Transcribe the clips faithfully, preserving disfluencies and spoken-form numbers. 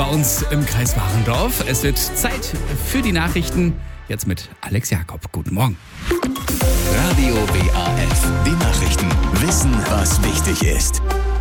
bei uns im Kreis Warendorf. Es wird Zeit für die Nachrichten. Jetzt mit Alex Jakob. Guten Morgen. Radio W A F. Die Nachrichten. Wissen, was wichtig ist.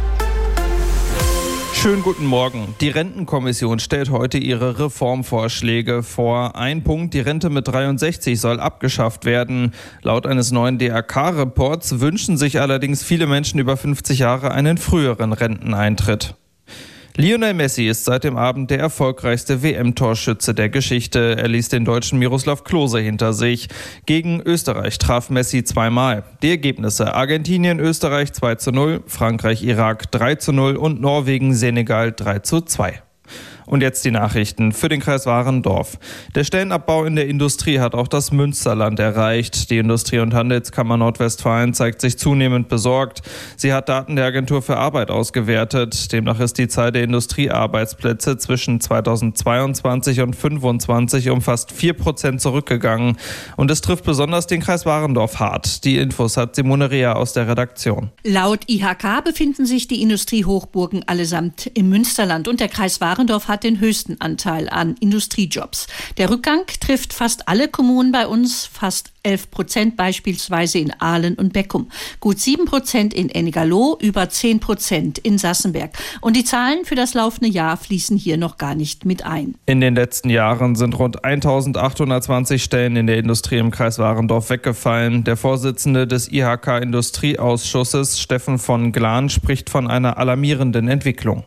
Schönen guten Morgen. Die Rentenkommission stellt heute ihre Reformvorschläge vor. Ein Punkt, die Rente mit dreiundsechzig soll abgeschafft werden. Laut eines neuen D R K-Reports wünschen sich allerdings viele Menschen über fünfzig Jahre einen früheren Renteneintritt. Lionel Messi ist seit dem Abend der erfolgreichste W M-Torschütze der Geschichte. Er ließ den Deutschen Miroslav Klose hinter sich. Gegen Österreich traf Messi zweimal. Die Ergebnisse: Argentinien, Österreich zwei zu null, Frankreich, Irak drei zu null und Norwegen, Senegal drei zu zwei. Und jetzt die Nachrichten für den Kreis Warendorf. Der Stellenabbau in der Industrie hat auch das Münsterland erreicht. Die Industrie- und Handelskammer Nordwestfalen zeigt sich zunehmend besorgt. Sie hat Daten der Agentur für Arbeit ausgewertet. Demnach ist die Zahl der Industriearbeitsplätze zwischen zweitausendzweiundzwanzig und fünfundzwanzig um fast vier Prozent zurückgegangen. Und es trifft besonders den Kreis Warendorf hart. Die Infos hat Simone Rea aus der Redaktion. Laut I H K befinden sich die Industriehochburgen allesamt im Münsterland und der Kreis Warendorf hat den höchsten Anteil an Industriejobs. Der Rückgang trifft fast alle Kommunen bei uns, fast elf Prozent beispielsweise in Ahlen und Beckum, gut sieben Prozent in Ennigerloh, über zehn Prozent in Sassenberg. Und die Zahlen für das laufende Jahr fließen hier noch gar nicht mit ein. In den letzten Jahren sind rund eintausendachthundertzwanzig Stellen in der Industrie im Kreis Warendorf weggefallen. Der Vorsitzende des I H K-Industrieausschusses, Steffen von Glan, spricht von einer alarmierenden Entwicklung.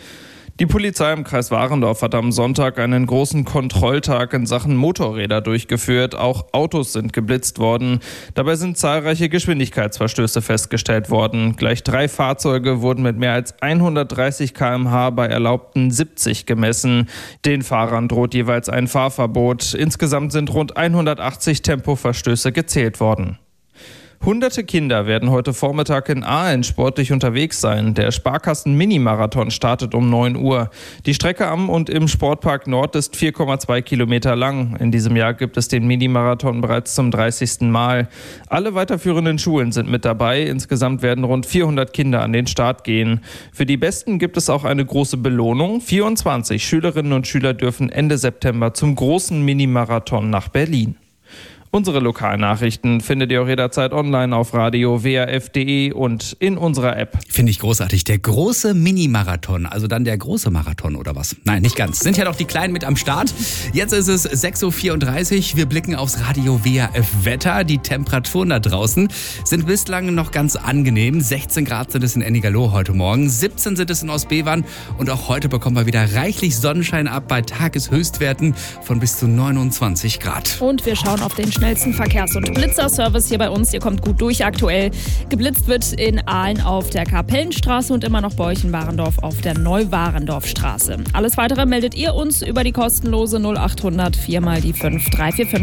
Die Polizei im Kreis Warendorf hat am Sonntag einen großen Kontrolltag in Sachen Motorräder durchgeführt. Auch Autos sind geblitzt worden. Dabei sind zahlreiche Geschwindigkeitsverstöße festgestellt worden. Gleich drei Fahrzeuge wurden mit mehr als hundertdreißig Kilometer pro Stunde bei erlaubten siebzig gemessen. Den Fahrern droht jeweils ein Fahrverbot. Insgesamt sind rund hundertachtzig Tempoverstöße gezählt worden. Hunderte Kinder werden heute Vormittag in Ahlen sportlich unterwegs sein. Der Sparkassen-Mini-Marathon startet um neun Uhr. Die Strecke am und im Sportpark Nord ist vier Komma zwei Kilometer lang. In diesem Jahr gibt es den Mini-Marathon bereits zum dreißigsten Mal. Alle weiterführenden Schulen sind mit dabei. Insgesamt werden rund vierhundert Kinder an den Start gehen. Für die Besten gibt es auch eine große Belohnung. vierundzwanzig Schülerinnen und Schüler dürfen Ende September zum großen Mini-Marathon nach Berlin. Unsere Lokalnachrichten findet ihr auch jederzeit online auf radio w a f punkt d e und in unserer App. Finde ich großartig. Der große Mini-Marathon, also dann der große Marathon oder was? Nein, nicht ganz. Sind ja noch die Kleinen mit am Start. Jetzt ist es sechs Uhr vierunddreißig. Wir blicken aufs Radio W A F Wetter. Die Temperaturen da draußen sind bislang noch ganz angenehm. sechzehn Grad sind es in Ennigerloh heute Morgen. siebzehn sind es in Ostbevern. Und auch heute bekommen wir wieder reichlich Sonnenschein ab bei Tageshöchstwerten von bis zu neunundzwanzig Grad. Und wir schauen auf den schnellsten Verkehrs- und Blitzerservice hier bei uns. Ihr kommt gut durch aktuell. Geblitzt wird in Ahlen auf der Kapellenstraße und immer noch bei euch in Warendorf auf der Neuwarendorfstraße. Alles Weitere meldet ihr uns über die kostenlose null acht hundert vier mal die fünf drei vier fünf.